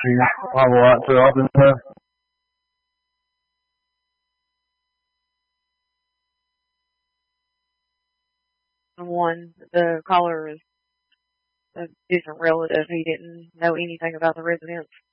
Yeah, I have a lot to open there. One, the caller is a distant relative. He didn't know anything about the residents.